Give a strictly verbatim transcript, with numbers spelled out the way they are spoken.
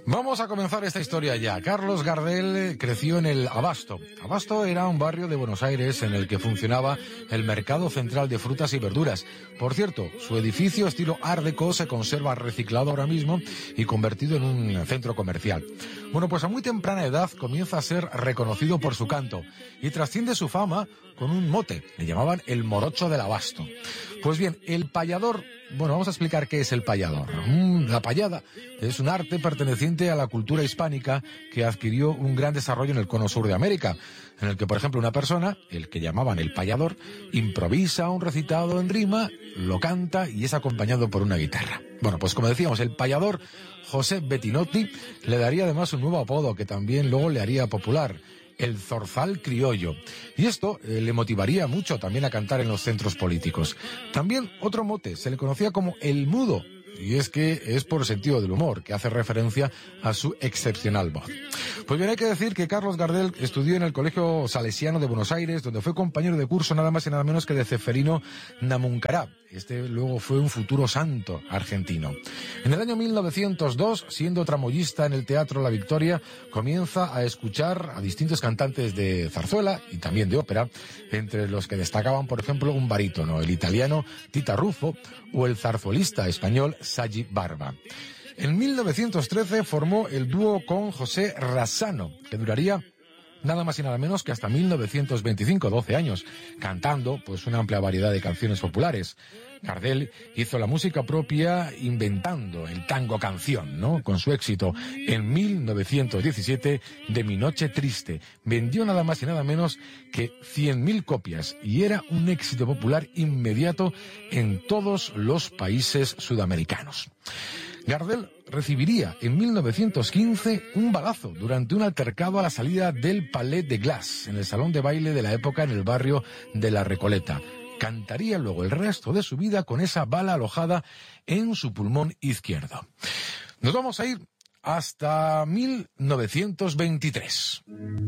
Vamos a comenzar esta historia ya. Carlos Gardel creció en el Abasto. Abasto era un barrio de Buenos Aires en el que funcionaba el mercado central de frutas y verduras. Por cierto, su edificio estilo Art Deco se conserva reciclado ahora mismo y convertido en un centro comercial. Bueno, pues a muy temprana edad comienza a ser reconocido por su canto y trasciende su fama con un mote. Le llamaban el morocho del Abasto. Pues bien, el payador... Bueno, vamos a explicar qué es el payador. La payada es un arte perteneciente a la cultura hispánica que adquirió un gran desarrollo en el cono sur de América, en el que, por ejemplo, una persona, el que llamaban el payador, improvisa un recitado en rima, lo canta y es acompañado por una guitarra. Bueno, pues como decíamos, el payador José Bettinotti le daría además un nuevo apodo que también luego le haría popular: el zorzal criollo. Y esto eh, le motivaría mucho también a cantar en los centros políticos. También otro mote, se le conocía como el mudo, y es que es por sentido del humor, que hace referencia a su excepcional voz. Pues bien, hay que decir que Carlos Gardel estudió en el Colegio Salesiano de Buenos Aires, donde fue compañero de curso nada más y nada menos que de Ceferino Namuncará. Este luego fue un futuro santo argentino. En el año mil novecientos dos, siendo tramoyista en el Teatro La Victoria, comienza a escuchar a distintos cantantes de zarzuela y también de ópera, entre los que destacaban, por ejemplo, un barítono, el italiano Tita Ruffo, o el zarzuelista español Sagi Barba. En mil novecientos trece formó el dúo con José Razzano, que duraría nada más y nada menos que hasta mil novecientos veinticinco, doce años, cantando pues una amplia variedad de canciones populares. Gardel hizo la música propia inventando el tango canción, ¿no? Con su éxito en mil novecientos diecisiete de Mi Noche Triste. Vendió nada más y nada menos que cien mil copias y era un éxito popular inmediato en todos los países sudamericanos. Gardel recibiría en mil novecientos quince un balazo durante un altercado a la salida del Palais de Glace, en el salón de baile de la época en el barrio de La Recoleta. Cantaría luego el resto de su vida con esa bala alojada en su pulmón izquierdo. Nos vamos a ir hasta mil novecientos veintitrés.